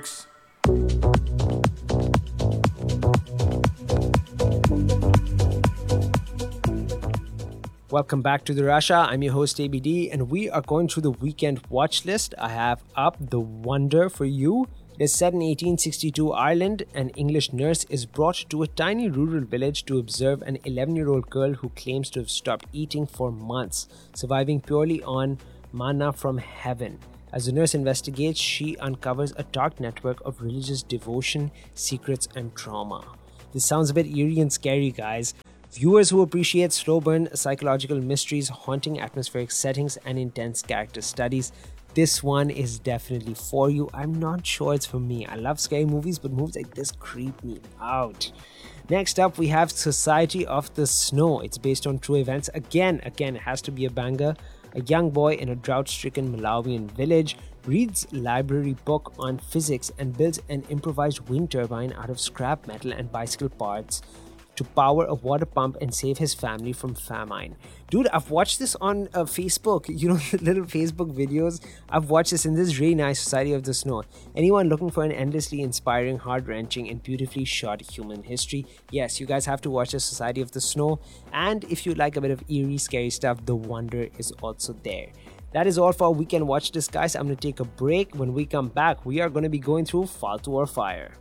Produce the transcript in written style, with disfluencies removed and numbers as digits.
works. Welcome back to the Russia. I'm your host ABD, and we are going through the weekend watch list. I have up The Wonder for you. It is set in 1862 Ireland. An English nurse is brought to a tiny rural village to observe an 11-year-old girl who claims to have stopped eating for months, surviving purely on manna from heaven. As the nurse investigates, she uncovers a dark network of religious devotion, secrets, and trauma. This sounds a bit eerie and scary, guys. Viewers who appreciate slow burn psychological mysteries, haunting atmospheric settings, and intense character studies, this one is definitely for you. I'm not sure it's for me. I love scary movies, but movies like this creep me out. Next up, we have Society of the Snow. It's based on true events. Again, it has to be a banger. A young boy in a drought-stricken Malawian village reads library book on physics and builds an improvised wind turbine out of scrap metal and bicycle parts to power a water pump and save his family from famine. Dude, I've watched this on Facebook, the little Facebook videos. I've watched this, and this is really nice. Society of the Snow. Anyone looking for an endlessly inspiring, heart-wrenching, and beautifully shot human history? Yes, you guys have to watch the Society of the Snow. And if you like a bit of eerie, scary stuff, The Wonder is also there. That is all for our weekend watch list, guys. I'm going to take a break. When we come back, we are going to be going through Faltu or Fire.